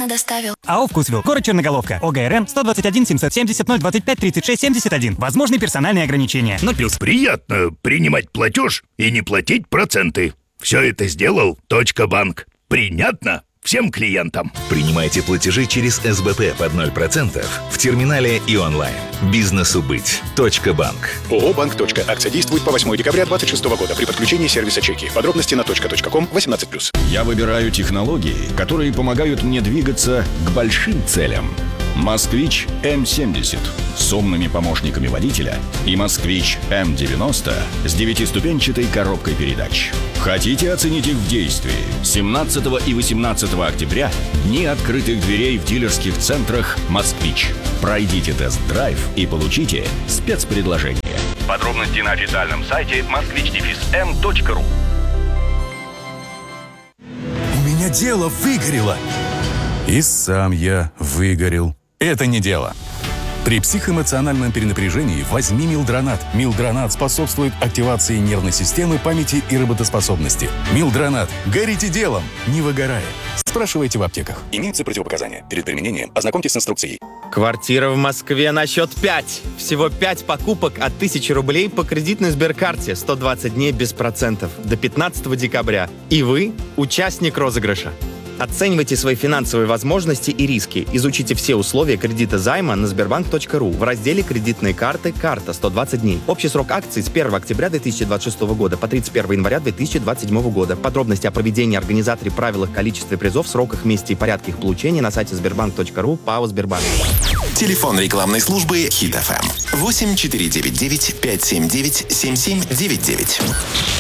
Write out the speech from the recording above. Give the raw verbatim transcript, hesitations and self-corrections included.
бесплатно доставил. АО «Вкусвилл», город Черноголовка, ОГРН сто двадцать один семьсот семьдесят ноль двадцать пять тридцать шесть семьдесят один. Возможны персональные ограничения. ноль плюс. Приятно принимать платеж и не платить проценты. Все это сделал Точка Банк. Принятно всем клиентам. Принимайте платежи через эс бэ пэ под ноль процентов в терминале и онлайн. Бизнесу быть. Точка Банк. ООО «Банк. Акция действует по восьмое декабря двадцать шестого года при подключении сервиса чеки. Подробности на точка точка ком восемнадцать плюс. Я выбираю технологии, которые помогают мне двигаться к большим целям. «Москвич эм семьдесят» с умными помощниками водителя и «Москвич эм девяносто» с девятиступенчатой коробкой передач. Хотите оценить их в действии? семнадцатого и восемнадцатого октября дни открытых дверей в дилерских центрах «Москвич». Пройдите тест-драйв и получите спецпредложение. Подробности на официальном сайте москвич эм точка ру. У меня дело выгорело. И сам я выгорел. Это не дело. При психоэмоциональном перенапряжении возьми Милдронат. Милдронат способствует активации нервной системы, памяти и работоспособности. Милдронат. Горите делом, не выгорая. Спрашивайте в аптеках. Имеются противопоказания. Перед применением ознакомьтесь с инструкцией. Квартира в Москве на счет пять. Всего пять покупок от тысячи рублей по кредитной Сберкарте. сто двадцать дней без процентов. До пятнадцатого декабря. И вы участник розыгрыша. Оценивайте свои финансовые возможности и риски. Изучите все условия кредита займа на сбербанк точка ру в разделе «Кредитные карты. Карта. сто двадцать дней». Общий срок акций с первого октября две тысячи двадцать шестого года по тридцать первого января две тысячи двадцать седьмого года. Подробности о проведении, организаторе, правилах, количестве призов, сроках, месте и порядке их получения на сайте сбербанк точка ру. ПАО «Сбербанк». Телефон рекламной службы Хит эф эм восемь четыре девять девять пять семь девять семь семь девять девять.